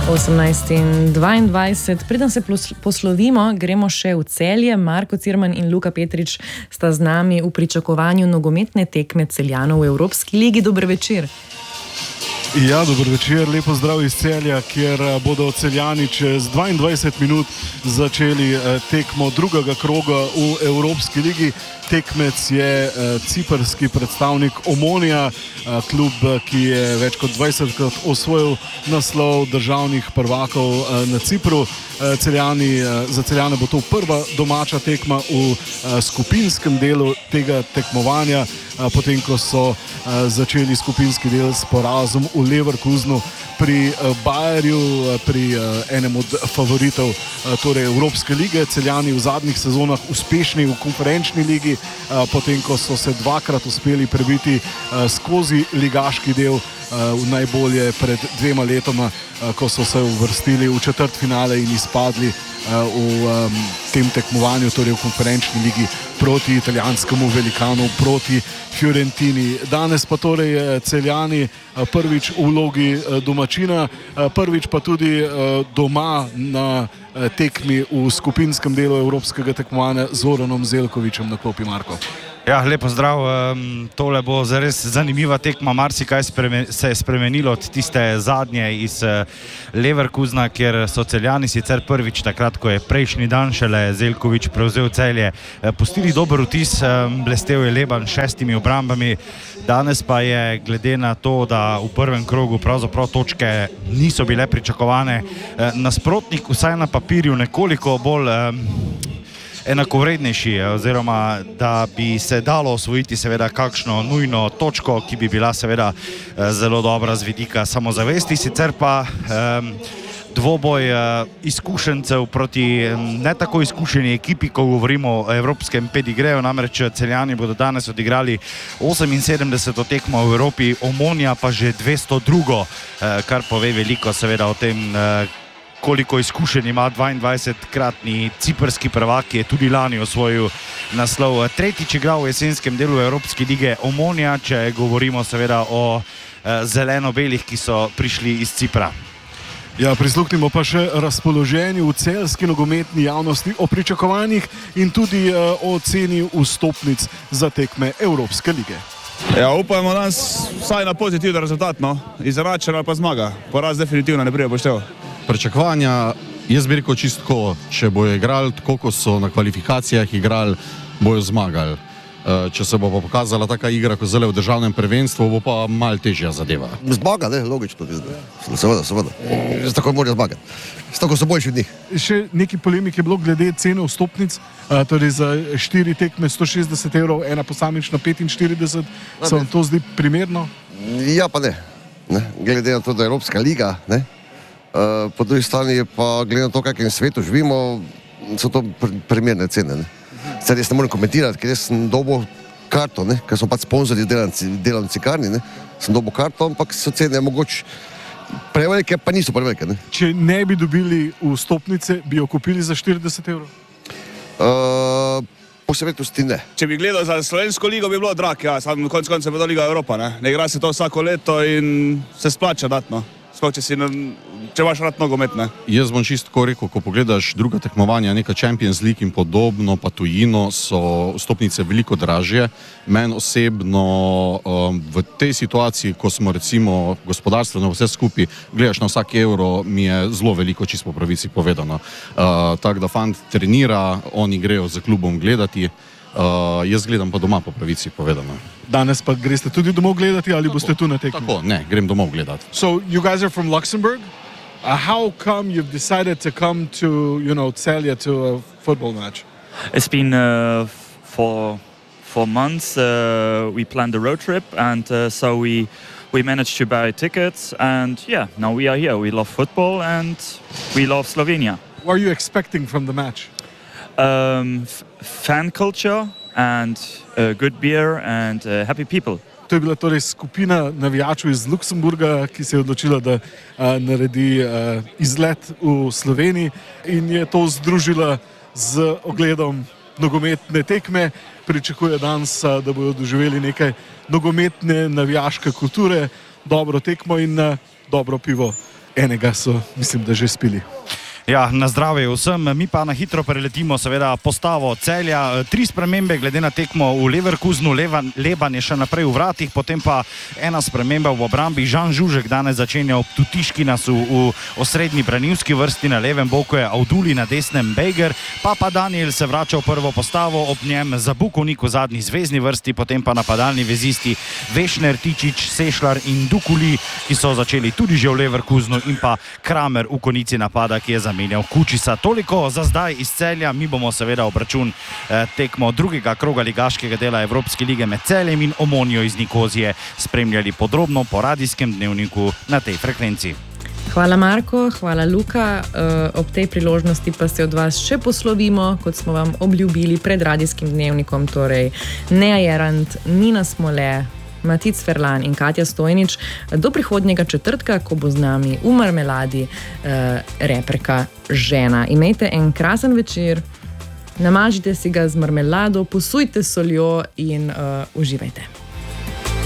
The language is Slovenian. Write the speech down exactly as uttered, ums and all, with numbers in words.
osemnajst in dvaindvajset. Preden se poslovimo, gremo še v Celje. Marko Cirman in Luka Petrič sta z nami v pričakovanju nogometne tekme Celjanov v Evropski ligi. Dober večer. Ja, dober večer, lepo zdrav iz Celja, kjer bodo Celjani čez dvaindvajset minut začeli tekmo drugega kroga v Evropski ligi. Tekmec je ciprski predstavnik Omonija, klub, ki je več kot dvajsetkrat osvojil naslov državnih prvakov na Cipru. Celjani, za Celjane bo to prva domača tekma v skupinskem delu tega tekmovanja, potem ko so začeli skupinski del s porazom v Leverkusenu pri Bayerju, pri enem od favoritov torej Evropske lige. Celjani v zadnjih sezonah uspešni v konferenčni ligi, potem ko so se dvakrat uspeli prebiti skozi ligaški del, najbolje pred dvema letoma, ko so se uvrstili v četrtfinale in izpadli v tem tekmovanju, torej v konferenčni ligi proti italijanskemu velikanu, proti Fiorentini. Danes pa torej Celjani prvič v vlogi domačina, prvič pa tudi doma na tekmi v skupinskem delu evropskega tekmovanja z Zoranom Zeljkovićem na klopi. Marko. Ja, lepo zdrav. Tole bo zares zanimiva tekma. Marsikaj se je spremenilo od tiste zadnje iz Leverkusena, kjer so Celjani sicer prvič, takrat, ko je prejšnji dan šele Zeljković prevzel Celje, pustili dober vtis, blestel je Leban s šestimi obrambami. Danes pa je, glede na to, da v prvem krogu pravzaprav točke niso bile pričakovane, nasprotnik vsaj na papirju nekoliko bolj enakovrednejši, oziroma da bi se dalo osvojiti seveda kakšno nujno točko, ki bi bila seveda zelo dobra z vidika samozavesti. Sicer pa um, dvoboj uh, izkušencev proti um, ne tako izkušeni ekipi, ko govorimo o evropskem pedigreju, namreč Celjani bodo danes odigrali oseminsedemdeseto tekmo v Evropi, Omonija pa že dvesto drugo, uh, kar pove veliko seveda o tem, uh, koliko izkušenj ima dvaindvajsetkratni ciprski prvak, ki je tudi lani osvojil naslov. Tretjič igral v jesenskem delu Evropske lige Omonija, če govorimo seveda o eh, zeleno-belih, ki so prišli iz Cipra. Ja, prisluhnimo pa še razpoloženju v celjski nogometni javnosti, o pričakovanjih in tudi uh, o ceni vstopnic za tekme Evropske lige. Ja, upajmo danes vsaj na pozitivni rezultat, no. Izenačena pa zmaga. Poraz definitivno ne pride poštev. Pričakovanja, jaz bi rekel čistko, če bojo igrali tako, kot so na kvalifikacijah igrali, bojo zmagali. Če se bo pa pokazala taka igra, kot zdaj v državnem prvenstvu, bo pa malo težja zadeva. Zmaga, ne, logično. Seveda, seveda. Tako morajo zmagati. Tako so boljši od njih. Še neki polemik je bilo glede cene vstopnic, torej za štiri tekme sto šestdeset evrov, ena posamična petinštirideset. Se vam to zdi primerno? Ja, pa ne. ne. Glede na to, da je Evropska liga, ne. Uh, po drugi strani pa glede na to, kakšnem svetu živimo, so to pr primerne cene. Zdaj jaz ne morem komentirati, ker jaz sem dobil karto, ne? Ker smo pač sponzorji delam cikarni, ne? Sem dobil karto, ampak so cene mogoče prevelike, pa niso prevelike. Ne? Če ne bi dobili vstopnice, bi jo kupili za štirideset evrov? Uh, po svetovsti ne. Če bi gledal za slovensko ligo, bi bilo drag, ja, sam konc konca je to Liga Evropa, ne? Ne igra se to vsako leto in se splača dati, no. Sploh, če si na, če imaš rad nogomet, ne? Jaz bom čisto tako rekel, ko pogledaš druga tekmovanja, neka Champions League in podobno, pa tujino, so vstopnice veliko dražje. Meni osebno um, v tej situaciji, ko smo recimo gospodarstveno vse skupaj, gledaš na vsak evro, mi je zelo veliko, čisto po pravici povedano. Uh, tako da fant trenira, oni grejo za klubom gledati. Uh, jaz gledam pa doma po pravici povedano. Danes pa greste tudi domov gledati ali tako, boste tu na tekmi? Tako, ne, grem domov gledati. So you guys are from Luxembourg? Uh, how come you've decided to come to, you know, Celje to a football match? It's been uh, for for months. Uh, we planned a road trip, and uh, so we we managed to buy tickets. And yeah, now we are here. We love football and we love Slovenia. What are you expecting from the match? Um, f fan culture and uh, good beer and uh, happy people. To je bila torej skupina navijačev iz Luksemburga, ki se je odločila, da a, naredi a, izlet v Sloveniji in je to združila z ogledom nogometne tekme. Pričakuje danes, a, da bodo doživeli nekaj nogometne navijaške kulture, dobro tekmo in a, dobro pivo. enega so, mislim, da že spili. Ja, na zdravje vsem. Mi pa na hitro preletimo seveda postavo Celja. Tri spremembe glede na tekmo v Leverkusenu, Levan, Leban je še naprej v vratih, potem pa ena sprememba v obrambi. Žan Žužek danes začenja ob Tutiškinasu v osrednji branilski vrsti, na levem boku je Auduli, na desnem Bejger, pa pa Daniel se vrača v prvo postavo, ob njem Zabukovnik v zadnji zvezni vrsti, potem pa napadalni vezisti Vešner, Tičič, Sešlar in Dukuli, ki so začeli tudi že v Leverkusenu, in pa Kramer v konici napada, ki je za menjal Kučisa. Toliko za zdaj iz Celja. Mi bomo seveda obračun eh, tekmo drugega kroga ligaškega dela Evropske lige med Celjem in Omonijo iz Nikozije spremljali podrobno po radijskem dnevniku na tej frekvenci. Hvala Marko, hvala Luka. Uh, ob tej priložnosti pa se od vas še poslovimo, kot smo vam obljubili pred radijskim dnevnikom, torej Neja Jerant, Nina Smole, Matic Ferlan in Katja Stojnič do prihodnjega četrtka, ko bo z nami v Marmeladi uh, reperka Žena. Imejte en krasen večer, namažite si ga z marmelado, posujte soljo in uh, uživajte.